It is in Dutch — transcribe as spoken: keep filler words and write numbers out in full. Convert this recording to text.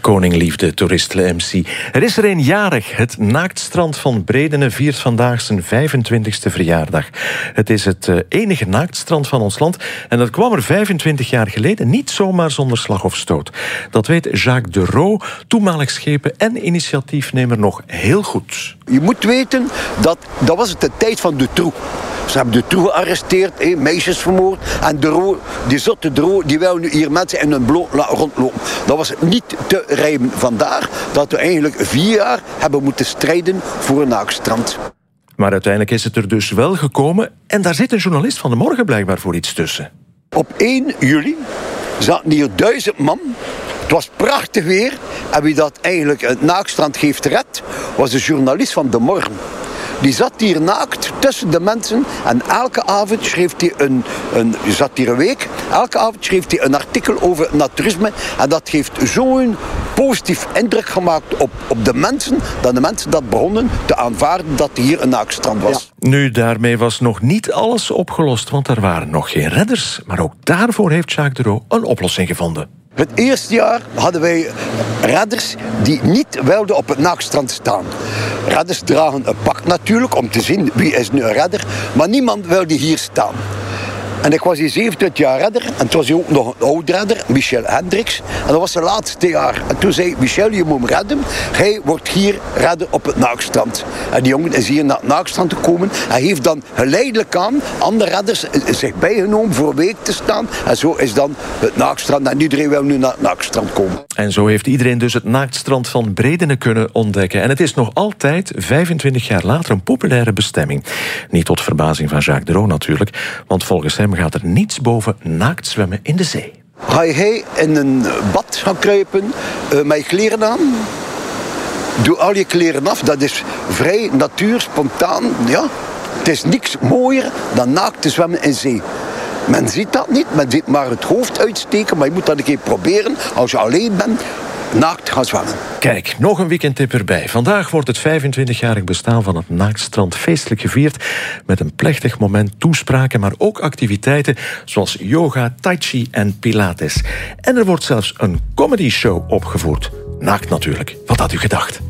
Koningliefde, toeristele M C. Er is er een jarig. Het Naaktstrand van Bredene viert vandaag zijn vijfentwintigste verjaardag. Het is het enige naaktstrand van ons land. En dat kwam er vijfentwintig jaar geleden niet zomaar zonder slag of stoot. Dat weet Jacques Dereau, toenmalig schepen- en initiatiefnemer, nog heel goed. Je moet weten, dat, dat was het de tijd van Dutroux. Ze hebben Dutroux gearresteerd, hé, meisjes vermoord. En Dereau, die zotte Dereau, die wil nu hier mensen in hun bloot rondlopen. Dat was niet te rijmen. Vandaar dat we eigenlijk vier jaar hebben moeten strijden voor een naaktstrand. Maar uiteindelijk is het er dus wel gekomen. En daar zit een journalist van de Morgen blijkbaar voor iets tussen. Op één juli zaten hier duizend man. Het was prachtig weer. En wie dat eigenlijk het naaktstrand heeft gered, was de journalist van de Morgen. Die zat hier naakt tussen de mensen en elke avond schreef hij een, een je zat hier een week, elke avond schreef hij een artikel over naturisme en dat heeft zo'n positief indruk gemaakt op, op de mensen, dat de mensen dat begonnen te aanvaarden dat hier een naaktstrand was. Ja. Nu, daarmee was nog niet alles opgelost, want er waren nog geen redders. Maar ook daarvoor heeft Jacques Dereau een oplossing gevonden. Het eerste jaar hadden wij redders die niet wilden op het naaktstrand staan. Redders dragen een pak natuurlijk om te zien wie is nu een redder, maar niemand wilde hier staan. En ik was hier zevenentwintig jaar redder en toen was hij ook nog een oud redder, Michel Hendricks. En dat was zijn laatste jaar. En toen zei Michel, je moet hem redden. Hij wordt hier redder op het naaktstrand. En die jongen is hier naar het naaktstrand gekomen. Hij heeft dan geleidelijk aan andere redders zich bijgenomen voor een week te staan. En zo is dan het naaktstrand. En iedereen wil nu naar het naaktstrand komen. En zo heeft iedereen dus het naaktstrand van Bredene kunnen ontdekken. En het is nog altijd, vijfentwintig jaar later, een populaire bestemming. Niet tot verbazing van Jacques Dereau natuurlijk, want volgens hem gaat er niets boven naakt zwemmen in de zee. Ga je in een bad gaan kruipen uh, met je kleren aan? Doe al je kleren af, dat is vrij natuur, spontaan. Ja. Het is niks mooier dan naakt te zwemmen in zee. Men ziet dat niet, men ziet maar het hoofd uitsteken, maar je moet dat een keer proberen als je alleen bent. Naakt gaan zwemmen. Kijk, nog een weekendtip erbij. Vandaag wordt het vijfentwintigjarig bestaan van het Naaktstrand feestelijk gevierd met een plechtig moment, toespraken, maar ook activiteiten zoals yoga, tai chi en pilates. En er wordt zelfs een comedy show opgevoerd. Naakt natuurlijk. Wat had u gedacht?